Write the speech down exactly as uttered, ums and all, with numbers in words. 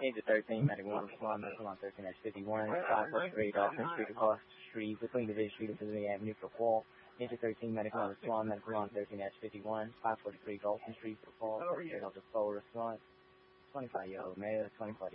Engine thirteen, medical one, respond, medical on thirteen dash fifty-one, five forty-three Dolphin Street across the street between Division Street and Pennsylvania Avenue for fall. Engine thirteen, medical on respond, medical on thirteen dash fifty-one, five forty-three Dolphin Street for fall. Delta four response. twenty-five year old male, twenty-four